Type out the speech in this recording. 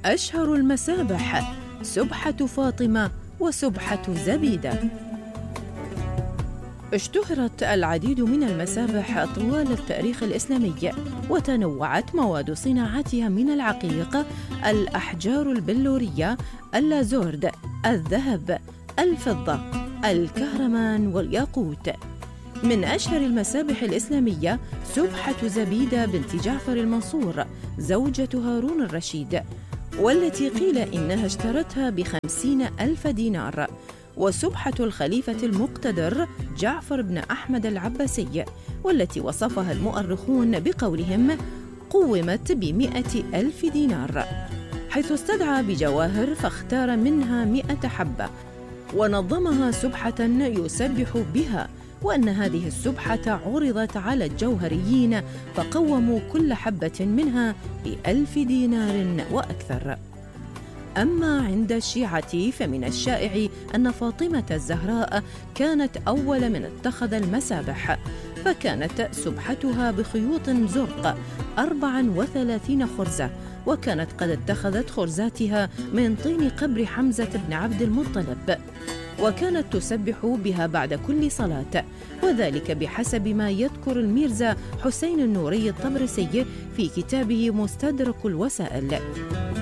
أشهر المسابح: سبحة فاطمة وسبحة زبيدة. اشتهرت العديد من المسابح طوال التاريخ الإسلامي، وتنوعت مواد صناعتها من العقيق، الأحجار البلورية، اللازورد، الذهب، الفضة، الكهرمان والياقوت. من أشهر المسابح الإسلامية سبحة زبيدة بنت جعفر المنصور زوجة هارون الرشيد، والتي قيل إنها اشترتها ب50,000 دينار، وسبحة الخليفة المقتدر جعفر بن أحمد العباسي، والتي وصفها المؤرخون بقولهم قومت ب100,000 دينار، حيث استدعى بجواهر فاختار منها 100 حبة ونظمها سبحة يسبح بها، وأن هذه السبحة عرضت على الجوهريين فقوموا كل حبة منها ب1,000 دينار وأكثر. أما عند الشيعة فمن الشائع أن فاطمة الزهراء كانت أول من اتخذ المسابح، فكانت سبحتها بخيوط زرق 34 خرزة، وكانت قد اتخذت خرزاتها من طين قبر حمزة بن عبد المطلب، وكانت تسبح بها بعد كل صلاة، وذلك بحسب ما يذكر الميرزا حسين النوري الطبرسي في كتابه مستدرك الوسائل.